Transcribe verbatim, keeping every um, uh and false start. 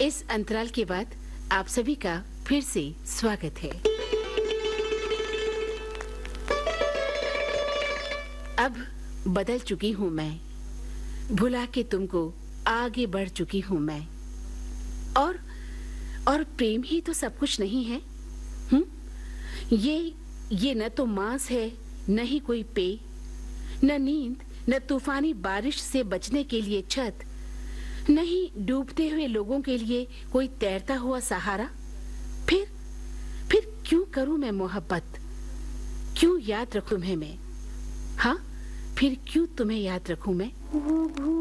इस अंतराल के बाद आप सभी का फिर से स्वागत है। अब बदल चुकी हूँ मैं, भुला के तुमको आगे बढ़ चुकी हूँ मैं। और और प्रेम ही तो सब कुछ नहीं है। हम्म ये ये न तो मांस है, न ही कोई पेय, न नींद, न तूफानी बारिश से बचने के लिए छत, नहीं डूबते हुए लोगों के लिए कोई तैरता हुआ सहारा। फिर फिर क्यों करूं मैं मोहब्बत, क्यों याद रखूं तुम्हें मैं? हाँ, फिर क्यों तुम्हें याद रखूं मैं?